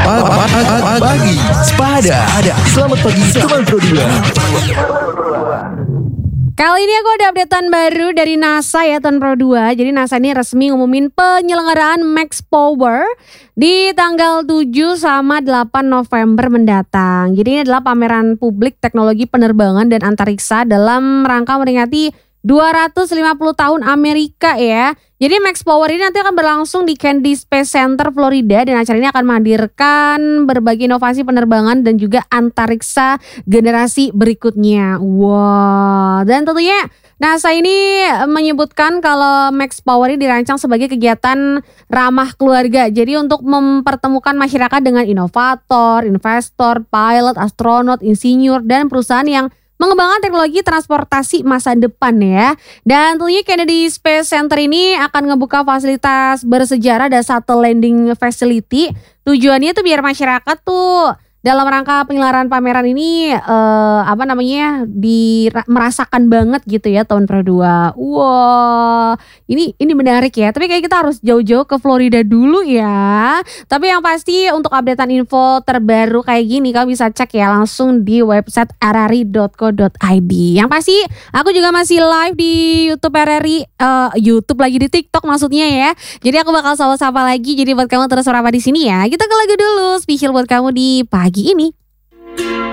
Pagi Sepada. Selamat pagi teman Pro 2. Kali ini aku ada updatean baru dari NASA ya teman Pro 2. Jadi NASA ini resmi ngumumin penyelenggaraan Max Power di tanggal 7 sama 8 November mendatang. Jadi ini adalah pameran publik teknologi penerbangan dan antariksa dalam rangka memperingati 250 tahun Amerika ya. Jadi Max Power ini nanti akan berlangsung di Kennedy Space Center, Florida. Dan acara ini akan menghadirkan berbagai inovasi penerbangan dan juga antariksa generasi berikutnya. Wow. Dan tentunya NASA ini menyebutkan kalau Max Power ini dirancang sebagai kegiatan ramah keluarga. Jadi untuk mempertemukan masyarakat dengan inovator, investor, pilot, astronot, insinyur, dan perusahaan yang mengembangkan teknologi transportasi masa depan ya. Dan tentunya Kennedy Space Center ini akan ngebuka fasilitas bersejarah dan shuttle landing facility. Tujuannya tuh biar masyarakat tuh dalam rangka penyelenggaraan pameran ini merasakan banget gitu ya tahun Pro 2. Wow, ini menarik ya. Tapi kayak kita harus jauh-jauh ke Florida dulu ya. Tapi yang pasti untuk updatean info terbaru kayak gini kamu bisa cek ya langsung di website rri.co.id. Yang pasti aku juga masih live di YouTube RRI, YouTube lagi di TikTok maksudnya ya. Jadi aku bakal sapa-sapa lagi. Jadi buat kamu terus berapa di sini ya. Kita ke lagu dulu spesial buat kamu di pagi ini.